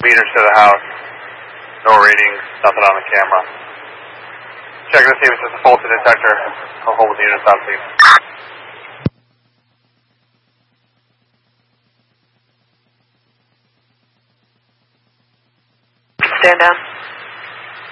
meters to the house. No readings, nothing on the camera. Check to see if it's just a faulty detector. I'll hold the units on, please. Stand down.